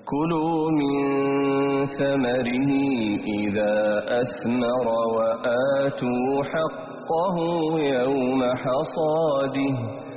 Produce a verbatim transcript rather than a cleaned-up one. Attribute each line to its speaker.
Speaker 1: كلوا من ثمره إذا أثمر وآتوا حقه يوم حصاده